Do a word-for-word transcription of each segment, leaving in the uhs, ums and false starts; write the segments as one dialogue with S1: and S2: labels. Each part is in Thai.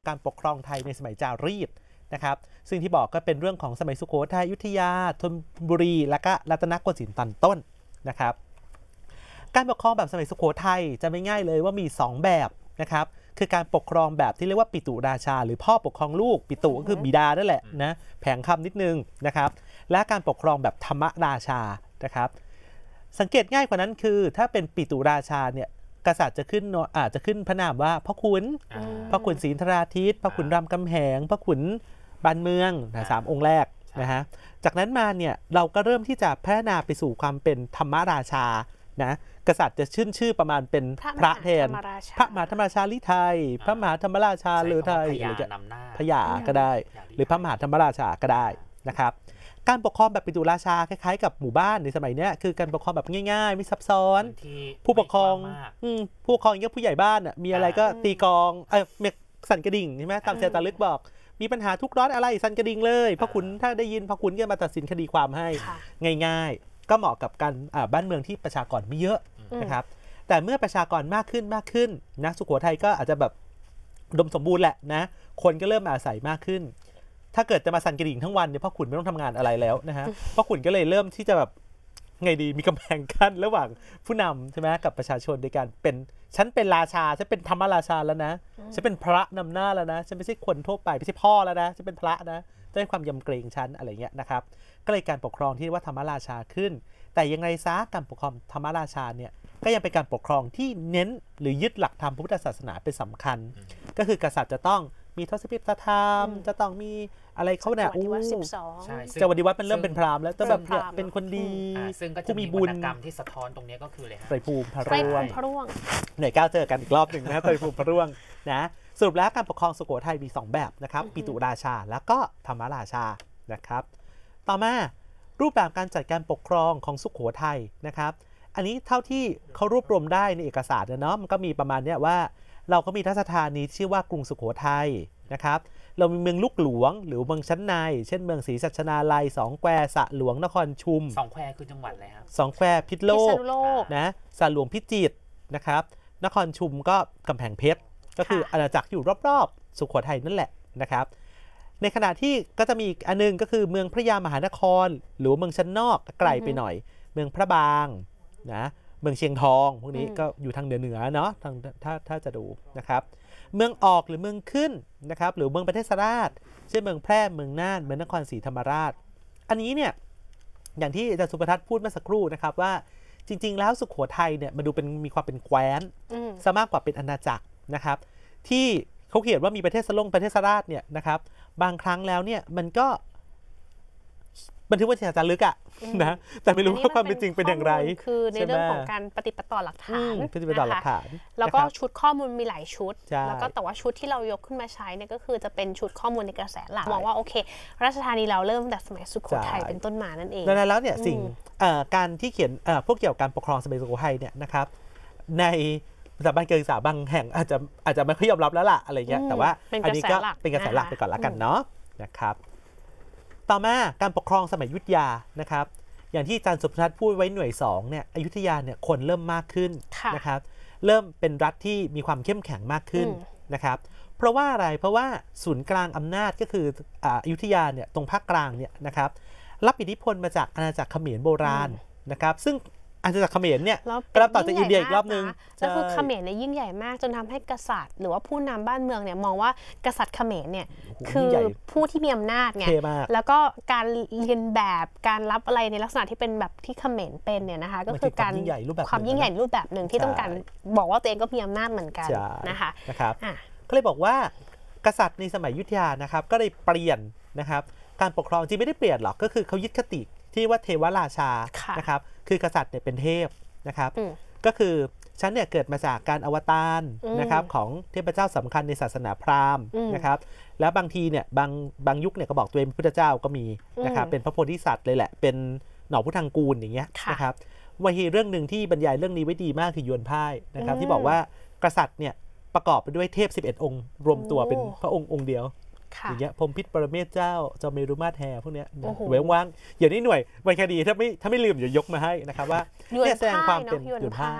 S1: การปกครองไทยในสมัยจารีตนะครับซึ่งที่บอกก็เป็นเรื่องของสมัยสุโขทัยอยุธยาธนบุรีและก็รัตนโกสินทร์ตอนต้นนะครับการปกครองแบบสมัยสุโขทัยจะไม่ง่ายเลยว่ามีสองแบบนะครับคือการปกครองแบบที่เรียกว่าปิตุราชาหรือพ่อปกครองลูกปิตุก็คือบิดานั่นแหละนะแผงคำนิดนึงนะครับและการปกครองแบบธรรมราชานะครับสังเกตง่ายกว่านั้นคือถ้าเป็นปิตุราชาเนี่ยกษัตริย์จะขึ้นอาจจะขึ้นพระนามว่าพ่อขุนพ่อขุนศรีนทราทิตพ่อขุนรามคำแหงพ่อขุนบ้านเมืองสามองค์แรกนะฮะจากนั้นมาเนี่ยเราก็เริ่มที่จะพัฒนาไปสู่ความเป็นธรรมราชานะกษัตริย์จะชื่นชื่อประมาณเป็นพระแทนพระมหาธรรมราชาลิไทยพระมหาธรรมราชาเลือไทยหรือจะพญาก็ได้หรือพระมหาธรรมราชาก็ได้นะครับการปกครองแบบปิตุราชาคล้ายๆกับหมู่บ้านในสมัยนี้คือการปกครองแบบง่ายๆไม่ซับซ้อนผู้ปกครองผู้ปกครองอย่างผู้ใหญ่บ้านมีอะไรก็ตีกองเออเมียสั่นกระดิ่งใช่ไหมตามเสียตาลึกบอกมีปัญหาทุกร้อนอะไรสั่นกระดิ่งเลยพระขุนถ้าได้ยินพระขุนก็มาตัดสินคดีความให้ง่ายๆก็เหมาะกับการบ้านเมืองที่ประชากรไม่เยอะนะครับแต่เมื่อประชากรมากขึ้นมากขึ้นนะสุโขทัยก็อาจจะแบบอุดมสมบูรณ์แหละนะคนก็เริ่มมาอาศัยมากขึ้นถ้าเกิดจะมาสั่นกระดิ่งทั้งวันเนี่ยพ่อขุนไม่ต้องทำงานอะไรแล้วนะฮะพ่อขุนก็เลยเริ่มที่จะแบบไงดีมีกำแพงกั้นระหว่างผู้นำใช่ไหมกับประชาชนในการเป็นฉันเป็นราชาฉันเป็นธรรมราชาแล้วนะฉันเป็นพระนำหน้าแล้วนะฉันไม่ใช่คนทั่วไปไม่ใช่พ่อแล้วนะฉันเป็นพระนะได้ความยำเกรงฉันอะไรเงี้ยนะครับก็เลยการปกครองที่ว่าธรรมราชาขึ้นแต่ยังไงซะการปกครองธรรมราชาเนี่ยก็ยังเป็นการปกครองที่เน้นหรือยึดหลักธรรมพุทธศาสนาเป็นสำคัญก็คือกษัตริย์จะต้องมีทศพิธธรรมจะต้องมีอะไรเขาเนี่ยอู้จาวัติวัฒน์มันเริ่มเป็นพราหมณ์แล้วแต่แบบเนี่ยเป็นคนดี
S2: ซึ่งก็จะมีวรรณกรรมที่สะท้อนตรงนี้ก็คือเลย
S1: ไตรภูมิพระร่วงหน่วยก้าวเจอกันอีกรอบหนึ่งนะไตรภูมิพระร่วงนะสรุปแล้วการปกครองสุโขทัยมีสองแบบนะครับปิตุราชาแล้วก็ธรรมราชานะครับต่อมารูปแบบการจัดการปกครองของสุโขทัยนะครับอันนี้เท่าที่เขารวบรวมได้ในเอกสารเนาะมันก็มีประมาณเนี้ยว่าเราก็มีราชธานีชื่อว่ากรุงสุโขทัยนะครับเรามีเมืองลูกหลวงหรือเมืองชั้นในเช่นเมืองศรีสัชนาลัยสองแควสระหลวงนครชุม
S2: สองแควคือจังหวัดอะไรครับ
S1: สองแควพิษณุโลกนะสระหลวงพิจิตรนะครับนครชุมก็กำแพงเพชรก็คืออาณาจักรอยู่รอบๆสุโขทัยนั่นแหละนะครับในขณะที่ก็จะมีอีกอันนึงก็คือเมืองพระยามหานครหรือเมืองชั้นนอกไกลไปหน่อยเมืองพระบางนะเมืองเชียงทองพวกนี้ก็อยู่ทางเหนือเหนือเนาะทางถ้าถ้าจะดูนะครับเมืองออกหรือเมืองขึ้นนะครับหรือเมืองประเทศราชเช่นเมืองแพร่เมืองน่านเมืองนครศรีธรรมราชอันนี้เนี่ยอย่างที่อาจารย์สุภทัศน์พูดเมื่อสักครู่นะครับว่าจริงๆแล้วสุโขทัยเนี่ยมาดูเป็นมีความเป็นแคว้นซะมากกว่าเป็นอาณาจักรนะครับที่เขาเขียนว่ามีประเทศสลงประเทศราชเนี่ยนะครับบางครั้งแล้วเนี่ยมันก็บันทึกว่าจะลึกอะนะแต่ไม่รู้ว่าความเป็นจริงเป็นอย่างไร
S3: คือในเรื่องของการปฏิปต่อหลักฐาน
S1: ปฏิปต่อหลักฐาน
S3: แล้วก็ชุดข้อมูลมีหลายชุดแล้วก็แต่ว่าชุดที่เรายกขึ้นมาใช้เนี่ยก็คือจะเป็นชุดข้อมูลในกระแสหลักมองว่าโอเคราชธานีเราเริ่มแต่สมัยสุโขทัยเป็นต้นมานั่นเอง
S1: ดังนั้นแล้วเนี่ยสิ่งการที่เขียนพวกเกี่ยวกับการปกครองสมัยสุโขทัยเนี่ยนะครับในสถาบันการศึกษาบางแห่งอาจจะอาจจะไม่ค่อยยอมรับแล้วล่ะอะไรเงี้ยแต่ว่าอันนี้ก็เป็นกระแสหลักไปก่อนละกันเนาะนะครับต่อมาการปกครองสมัยอยุธยานะครับอย่างที่อาจารย์สุภทัศน์พูดไว้หน่วยสองเนี่ยอยุธยาเนี่ยคนเริ่มมากขึ้นนะครับเริ่มเป็นรัฐที่มีความเข้มแข็งมากขึ้นนะครับเพราะว่าอะไรเพราะว่าศูนย์กลางอำนาจก็คืออยุธยาเนี่ยตรงภาคกลางเนี่ยนะครับรับอิทธิพลมาจากอาณาจักรเขมรโบราณนะครับซึ่งอาณาจักรเขมรเนี่ยก็รับต่อจากอินเดียอีกรอบนึง
S3: แล้วคือเขมรเนี่ยยิ่งใหญ่มากจนทำให้กษัตริย์หรือว่าผู้นำบ้านเมืองเนี่ยมองว่ากษัตริย์เขมรเนี่ยคือผู้ที่มีอำนาจไงแล้วก็การเรียนแบบการรับอะไรในลักษณะที่เป็นแบบที่เขมรเป็นเนี่ยนะคะก็คือการความยิ่งใหญ่รูปแบบหนึ่งที่ต้องการบอกว่าตัวเองก็มีอำนาจเหมือนกันนะคะ
S1: นะครับก็เลยบอกว่ากษัตริย์ในสมัยอยุธยานะครับก็เลยเปลี่ยนนะครับการปกครองจริงไม่ได้เปลี่ยนหรอกก็คือเขายึดคติที่ว่าเทวราชานะครับคือกษัตริย์เนี่ยเป็นเทพนะครับก็คือฉันเนี่ยเกิดมาจากการอวตารนะครับของเทพเจ้าสำคัญในศาสนาพราหมณ์นะครับแล้วบางทีเนี่ยบางบางยุคเนี่ยก็บอกตัวเองเป็นพุทธเจ้าก็มีนะครับเป็นพระโพธิสัตว์เลยแหละเป็นหน่อพุทธังกูลอย่างเงี้ยนะครับวันที่เรื่องหนึ่งที่บรรยายเรื่องนี้ไว้ดีมากคือยวนพ่ายนะครับที่บอกว่ากษัตริย์เนี่ยประกอบไปด้วยเทพสิบเอ็ดองค์รวมตัวเป็นพระองค์องค์เดียวอย่างเงี้ยพรหมพิษปรเมศเจ้าจอมเมรุมาตรแห่พวกเนี้ยเว้นว่างอย่างนี้หน่วยวันคดีถ้าไม่ถ้าไม่ลืมอย่ายกมาให้นะครับว่าเนี่ยแสดงความเป็นหยุดพ่าย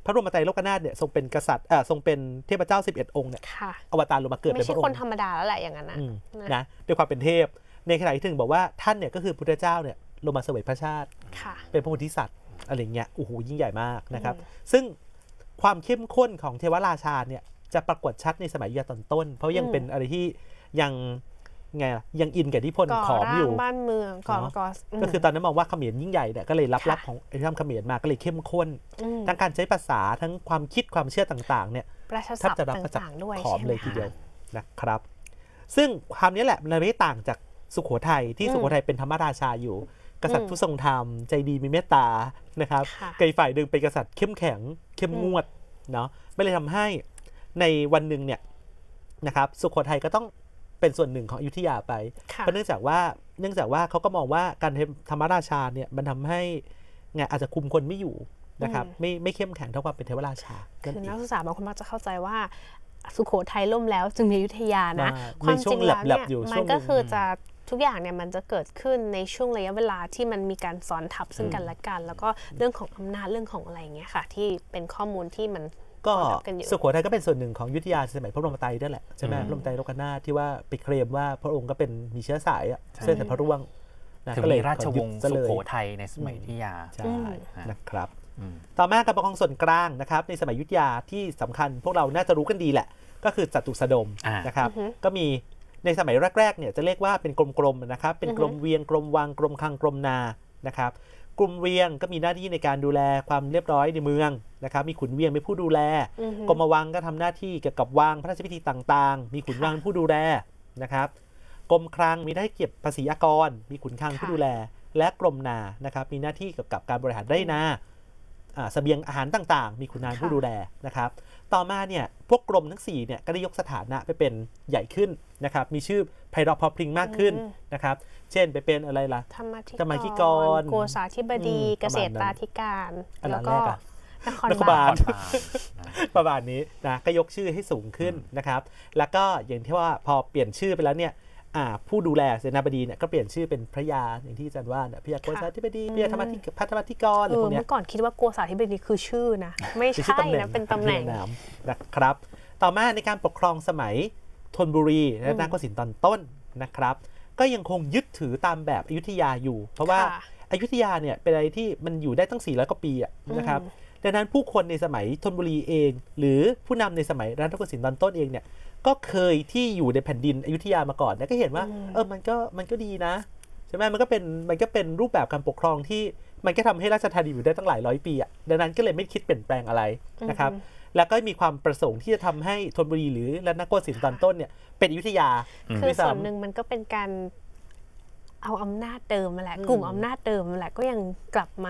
S1: พระบรมไตรโลกนาถเนี่ยทรงเป็นกษัตริย์อ่าทรงเป็นเทพเจ้าสิบเอ็ดองค์เนี่ยอวตารลงมาเกิดเป็นพระองค์
S3: ไม่ใช่คนธรรมดาแล้วแหละอย่างนั้นนะ
S1: นะด้วยความเป็นเทพในขณะที่ถึงบอกว่าท่านเนี่ยก็คือพุทธเจ้าเนี่ยลงมาเสวยพระชาติเป็นพระโพธิสัตว์อะไรเงี้ยโอ้โหยิ่งใหญ่มากนะครับซึ่งความเข้มข้นของเทวราชาเนี่ยจะปรากฏชัดในสมัยอยุธยาตอนต้นเพราะยังเป็นอะไรที่ยังไงล่ะยังอินกับอิทธิพลขอมอยู่
S3: บ้านเมืองก่อนก่อน
S1: ก็คือตอนนั้นมองว่าเขมรยิ่งใหญ่เนี่ยก็เลยรับรับของไอ้ที่ทำเขมรมาก็เลยเข้มข้นทั้งการใช้ภาษาทั้งความคิดความเชื่อต่างๆเนี่ยท่านจะรับมาจากขอมเลยทีเดียวนะครับซึ่งความนี้แหละมันไม่ต่างจากสุโขทัยที่สุโขทัยเป็นธรรมราชาอยู่กษัตริย์ผู้ทรงธรรมใจดีมีเมตตานะครับไกลฝ่ายหนึ่งเป็นกษัตริย์เข้มแข็งเข้มงวดเนาะไม่เลยทำให้ในวันหนึ่งเนี่ยนะครับสุโขทัยก็ต้องเป็นส่วนหนึ่งของอยุธยาไปเพราะเนื่องจากว่าเนื่องจากว่าเขาก็มองว่าการธรรมราชาเนี่ยมันทำให้ไงอาจจะคุมคนไม่อยู่นะครับไม่ไม่เข้มแข็งเท่าความเป็นเทวราชา
S3: คือนักศึกษาบางคนมักจะเข้าใจว่าสุโขทัยล่มแล้วจึงมีอยุธยานะความจริงแล้วเนี่ยมันก็คือจะทุกอย่างเนี่ยมันจะเกิดขึ้นในช่วงระยะเวลาที่มันมีการซ้อนทับซึ่งกันและกันแล้วก็เรื่องของอำนาจเรื่องของอะไรเงี้ยค่ะที่เป็นข้อมูลที่มัน
S1: ก็สุโขทัยก็เป็นส่วนหนึ่งของอยุธยาสมัยพระบรมไตรนั่นแหละใช่ไหมพระบรมไตรโลกนาถที่ว่าไปเคลมว่าพระองค์ก็เป็นมีเชื้อสายเส้นแต่พระร่วง
S2: ถึงมีราชวงศ์สุโขทัยในสมัยอยุธยา
S1: ใช่นะครับต่อมาการปกครองส่วนกลางนะครับในสมัยอยุธยาที่สำคัญพวกเราน่าจะรู้กันดีแหละก็คือจตุสดมนะครับก็มีในสมัยแรกๆเนี่ยจะเรียกว่าเป็นกลมๆนะครับเป็นกรมเวียงกรมวังกรมคลังกรมนานะครับกลุ่มเวียงก็มีหน้าที่ในการดูแลความเรียบร้อยในเมืองนะครับมีขุนเวียงเป็นผู้ดูแลกรมวังก็ทำหน้าที่เกี่ยวกับวังพระราชพิธีต่างๆมีขุนวังผู้ดูแลนะครับกรมคลังมีหน้าที่เก็บภาษีอากรมีขุนคลังผู้ดูแลและกรมนานะครับมีหน้าที่เกี่ยวกับการบริหารไร่นาเสบียงอาหารต่างๆมีขุนนางผู้ดูแลนะครับต่อมาเนี่ยพวกกรมทั้งสี่เนี่ยก็ได้ยกสถานะไปเป็นใหญ่ขึ้นนะครับมีชื่อไพเราะเพราะพริ้งมากขึ้นนะครับเช่นไปเป็นอะไรล่ะ
S3: ธรรมาธิกรโกษาธิบดีเกษตราธิการแล้วก็นครบาล
S1: ประมาณนี้นะก็ยกชื่อให้สูงขึ้นนะครับแล้วก็อย่างที่ว่าพอเปลี่ยนชื่อไปแล้วเนี่ยผู้ดูแลเสนาบดีเนี่ยก็เปลี่ยนชื่อเป็นพระยาอย่างที่อาจารย์ว่าเนี่ยพระยาโกษาธิบดีพระยาธรรมธิพัฒนธิกรอะไรพวกนี้
S3: เมื่อก่อนคิดว่าโกษาธิบดีคือชื่อนะไม่ใช่นะเป็นตำแหน่ง
S1: นะครับต่อมาในการปกครองสมัยธนบุรีและนครศรีตอนต้นนะครับก็ยังคงยึดถือตามแบบอยุธยาอยู่เพราะว่าอยุธยาเนี่ยเป็นอะไรที่มันอยู่ได้ตั้งสี่ร้อยกว่าปีนะครับดังนั้นผู้คนในสมัยธนบุรีเองหรือผู้นำในสมัยรัตนโกสินทร์ตอนต้นเองเนี่ยก็เคยที่อยู่ในแผ่นดินอยุธยามาก่อนนะก็เห็นว่าเออมันก็มันก็ดีนะใช่ไหมมันก็เป็นมันก็เป็นรูปแบบการปกครองที่มันก็ทำให้ราชธานีอยู่ได้ตั้งหลายร้อยปีอ่ะดังนั้นก็เลยไม่คิดเปลี่ยนแปลงอะไรนะครับแล้วก็มีความประสงค์ที่จะทำให้ธนบุรีหรือรัตนโกสินทร์ตอนต้นเนี่ยเป็นอยุธยา
S3: คือส่วนหนึ่งมันก็เป็นการเอาอำนาจเดิมมาแหละกลุ่มอำนาจเดิมมาแหละก็ยังกลับมา